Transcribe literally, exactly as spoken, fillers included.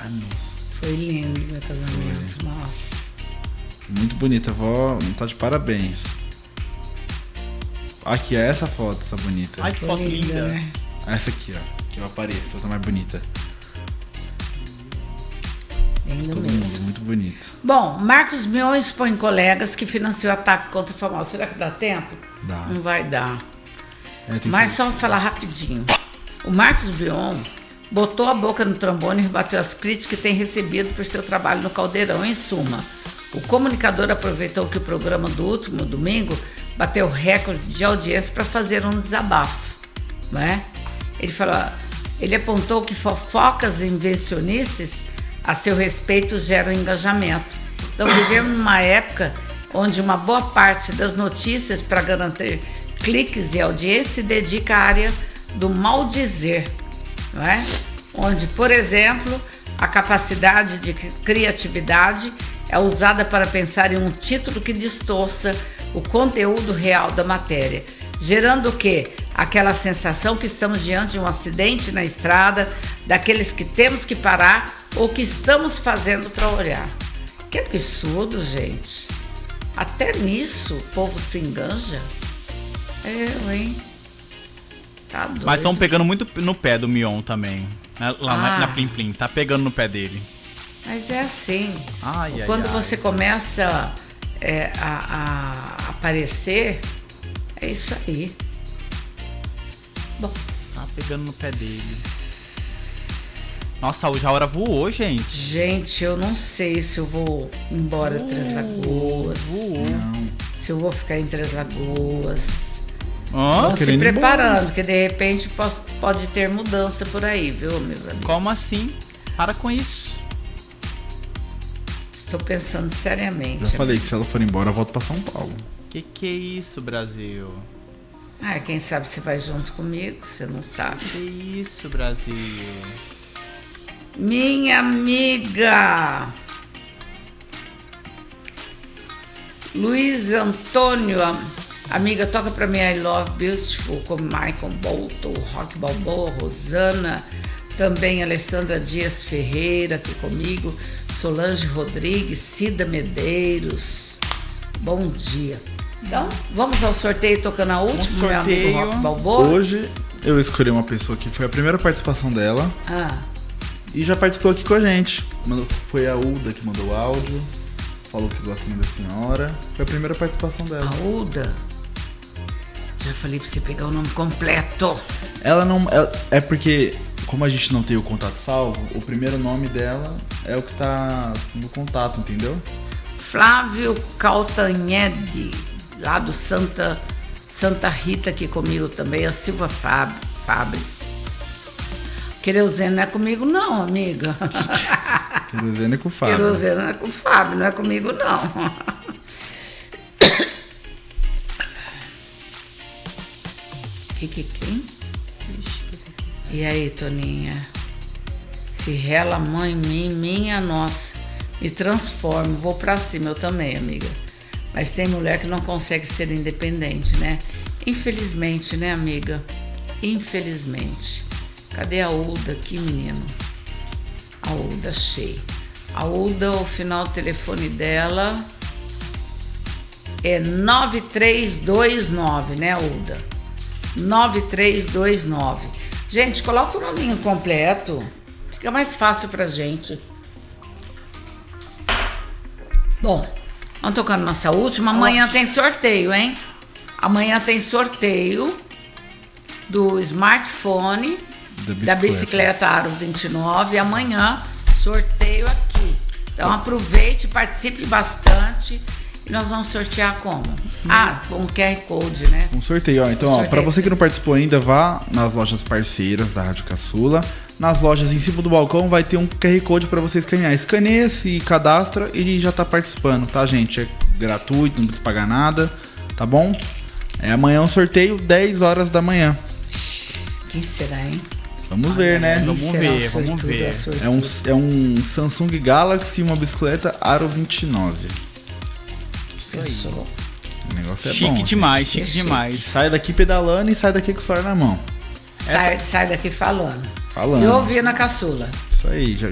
ano. Foi lindo meu casamento, foi. Nossa. Muito bonita, vó, tá de parabéns. Aqui, é essa foto, essa bonita. Ai, que foto linda, linda. Né? Essa aqui, ó, que eu apareço, toda mais bonita. Ainda Todo mesmo. mundo muito bonito. Bom, Marcos Mion expõe colegas que financiou ataque contra o famoso. Será que dá tempo? Dá. Não vai dar. É, Mas que... só falar rapidinho. O Marcos Mion botou a boca no trombone e rebateu as críticas que tem recebido por seu trabalho no Caldeirão. Em suma, o comunicador aproveitou que o programa do último domingo bateu recorde de audiência para fazer um desabafo, né? Ele falou, ele apontou que fofocas e invencionices a seu respeito geram engajamento. Então vivemos numa época onde uma boa parte das notícias para garantir cliques e audiência se dedica à área do maldizer, não é? Onde, por exemplo, a capacidade de criatividade é usada para pensar em um título que distorça o conteúdo real da matéria, gerando o quê? Aquela sensação que estamos diante de um acidente na estrada, daqueles que temos que parar ou que estamos fazendo para olhar. Que absurdo, gente. Até nisso o povo se enganja. É, hein? Tá doido. Mas estão pegando muito no pé do Mion também. Lá ah. na Plim Plim, tá pegando no pé dele. Mas é assim. Ai, Quando ai, você ai. começa é, a, a aparecer, é isso aí. Bom. Tá pegando no pé dele. Nossa, hoje a hora voou, gente. Gente, eu não sei se eu vou embora uh, Três Lagoas. Voou. Não. Se eu vou ficar em Três Lagoas. Oh, Vão se preparando, porque de repente pode, pode ter mudança por aí, viu, meus amigos? Como assim? Para com isso. Estou pensando seriamente. Já falei que se ela for embora, eu volto pra São Paulo. Que que é isso, Brasil? Ah, quem sabe você vai junto comigo, você não sabe. Que isso, Brasil? Minha amiga Luiz Antônio, amiga, toca pra mim I Love Beautiful com Michael Bolton, Rock Balboa, Rosana, também Alessandra Dias Ferreira aqui comigo, Solange Rodrigues, Cida Medeiros. Bom dia. Então, vamos ao sorteio tocando a última, meu amigo Rock Balboa. Hoje eu escolhi uma pessoa que foi a primeira participação dela. Ah. E já participou aqui com a gente. Foi a Uda que mandou o áudio. Falou que gosta muito da senhora. Foi a primeira participação dela. A Uda? Já falei pra você pegar o nome completo. Ela não... É porque, como a gente não tem o contato salvo, o primeiro nome dela é o que tá no contato, entendeu? Flávio Caltanhede, lá do Santa, Santa Rita aqui comigo também. A Silva Fab, Fabres. Querosene não é comigo não, amiga. Querosene é com o Fábio. Querosene é com o Fábio, não é comigo não. Que que quem? E aí, Toninha? Se rela mãe em mim, minha nossa. Me transformo, vou pra cima, eu também, amiga. Mas tem mulher que não consegue ser independente, né? Infelizmente, né, amiga? Infelizmente. Cadê a Uda aqui, menino? A Uda, achei. A Uda, o final do telefone dela é nove três dois nove, né, Uda? nove três dois nove. Gente, coloca o nominho completo. Fica mais fácil pra gente. Bom, vamos tocando nossa última. Amanhã tem sorteio, hein? Amanhã tem sorteio do smartphone da bicicleta, da bicicleta Aro vinte e nove. Amanhã, sorteio aqui. Então aproveite, participe bastante. E nós vamos sortear como? Ah, com o Q R Code, né? Um sorteio, ó. Então, um ó, para você que não participou ainda, vá nas lojas parceiras da Rádio Caçula. Nas lojas em cima do balcão vai ter um Q R Code para você escanear. Escaneia, se cadastra e já tá participando, tá, gente? É gratuito, não precisa pagar nada, tá bom? É amanhã um sorteio, dez horas da manhã. Quem será, hein? Vamos ver, né? Vamos ver, vamos ver. É um, é um Samsung Galaxy e uma bicicleta Aro vinte e nove. Isso. O negócio é chique bom. demais, gente. chique demais. Sai daqui pedalando e sai daqui com o celular na mão. Sai, Essa... sai daqui falando. Falando. E ouvindo a caçula. Isso aí, já.